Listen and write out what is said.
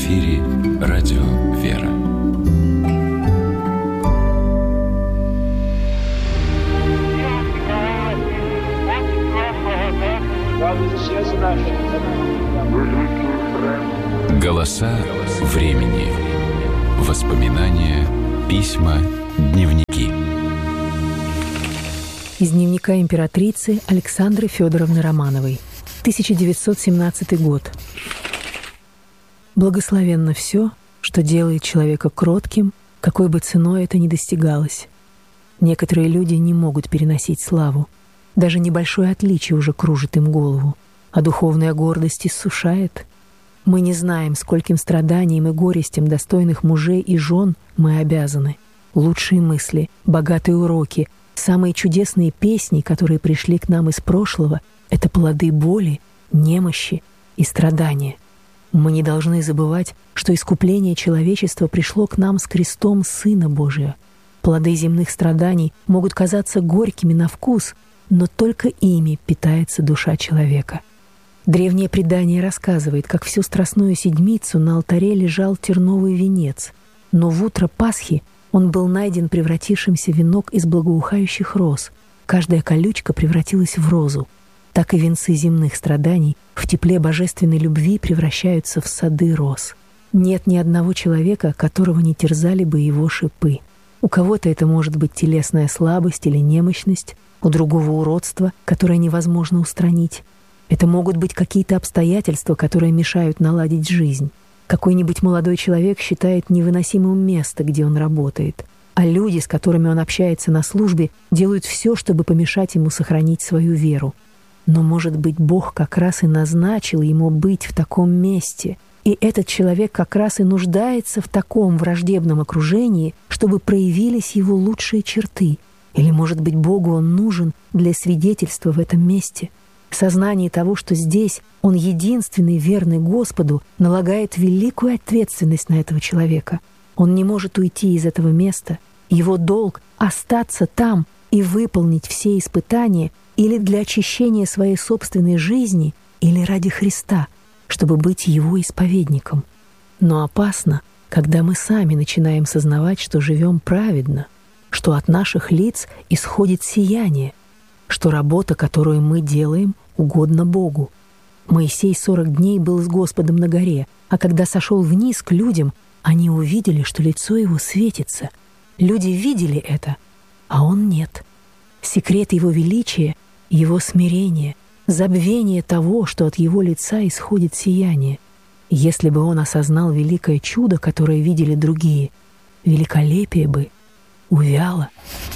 эфире радио «Вера». Голоса времени. Воспоминания, письма, дневники. Из дневника императрицы Александры Федоровны Романовой. 1917 год. Благословенно все, что делает человека кротким, какой бы ценой это ни достигалось. Некоторые люди не могут переносить славу. Даже небольшое отличие уже кружит им голову, а духовная гордость иссушает. Мы не знаем, скольким страданиям и горестям достойных мужей и жен мы обязаны. Лучшие мысли, богатые уроки, самые чудесные песни, которые пришли к нам из прошлого, это плоды боли, немощи и страдания. Мы не должны забывать, что искупление человечества пришло к нам с крестом Сына Божия. Плоды земных страданий могут казаться горькими на вкус, но только ими питается душа человека. Древнее предание рассказывает, как всю Страстную Седмицу на алтаре лежал терновый венец, но в утро Пасхи он был найден превратившимся в венок из благоухающих роз. Каждая колючка превратилась в розу. Так и венцы земных страданий в тепле божественной любви превращаются в сады роз. Нет ни одного человека, которого не терзали бы его шипы. У кого-то это может быть телесная слабость или немощность, у другого уродство, которое невозможно устранить. Это могут быть какие-то обстоятельства, которые мешают наладить жизнь. Какой-нибудь молодой человек считает невыносимым место, где он работает, а люди, с которыми он общается на службе, делают все, чтобы помешать ему сохранить свою веру. Но, может быть, Бог как раз и назначил ему быть в таком месте, и этот человек как раз и нуждается в таком враждебном окружении, чтобы проявились его лучшие черты. Или, может быть, Богу он нужен для свидетельства в этом месте. Сознание того, что здесь он единственный верный Господу, налагает великую ответственность на этого человека. Он не может уйти из этого места. Его долг — остаться там и выполнить все испытания или для очищения своей собственной жизни, или ради Христа, чтобы быть Его исповедником. Но опасно, когда мы сами начинаем сознавать, что живем праведно, что от наших лиц исходит сияние, что работа, которую мы делаем, угодна Богу. Моисей 40 дней был с Господом на горе, а когда сошел вниз к людям, они увидели, что лицо его светится. Люди видели это, а он нет. Секрет его величия — его смирение, забвение того, что от его лица исходит сияние. Если бы он осознал великое чудо, которое видели другие, великолепие бы увяло.